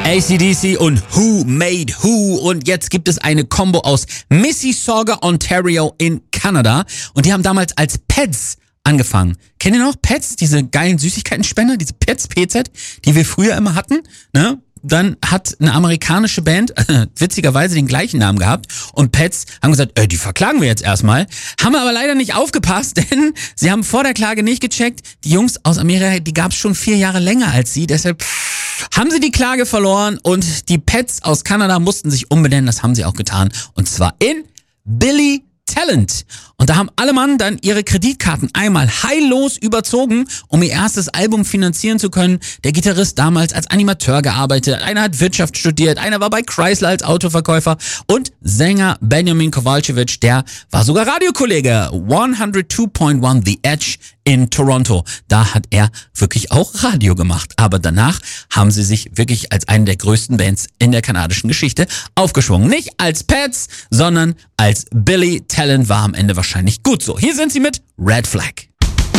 AC/DC und Who Made Who. Und jetzt gibt es eine Combo aus Mississauga, Ontario in Kanada. Und die haben damals als Pets angefangen. Kennt ihr noch Pets? Diese geilen Süßigkeitenspender, diese Pets, PZ, die wir früher immer hatten, ne? Dann hat eine amerikanische Band witzigerweise den gleichen Namen gehabt und Pets haben gesagt, die verklagen wir jetzt erstmal. Haben aber leider nicht aufgepasst, denn sie haben vor der Klage nicht gecheckt. Die Jungs aus Amerika, die gab's schon 4 Jahre länger als sie, deshalb haben sie die Klage verloren und die Pets aus Kanada mussten sich umbenennen. Das haben sie auch getan und zwar in Billy Talent. Und da haben alle Mann dann ihre Kreditkarten einmal heillos überzogen, um ihr erstes Album finanzieren zu können. Der Gitarrist damals als Animateur gearbeitet, einer hat Wirtschaft studiert, einer war bei Chrysler als Autoverkäufer und Sänger Benjamin Kowalkiewicz, der war sogar Radiokollege 102.1 The Edge in Toronto. Da hat er wirklich auch Radio gemacht. Aber danach haben sie sich wirklich als eine der größten Bands in der kanadischen Geschichte aufgeschwungen. Nicht als Pets, sondern als Billy Talent. War am Ende wahrscheinlich gut so. Hier sind sie mit Red Flag.